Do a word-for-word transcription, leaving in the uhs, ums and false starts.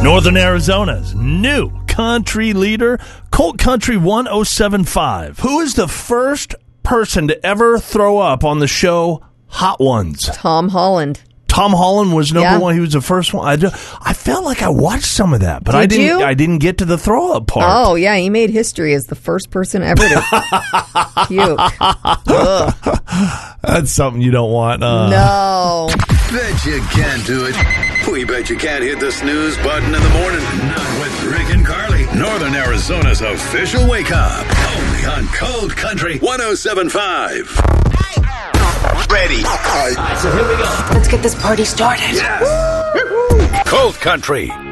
Northern Arizona's new country leader, Colt Country one oh seven point five. Who is the first person to ever throw up on the show Hot Ones? Tom Holland. Tom Holland was number Yeah. one. He was the first one. I, just, I felt like I watched some of that, but Did I didn't. you? I didn't get to the throw up part. Oh, yeah, he made history as the first person ever to puke. Ugh. That's something you don't want. Uh, No. Bet you can't do it. We bet you can't hit the snooze button in the morning. Not with Rick and Carly. Northern Arizona's official wake up. Only on Cold Country one oh seven point five. Ready. All right, so here we go. Let's get this party started. Yes. Cold Country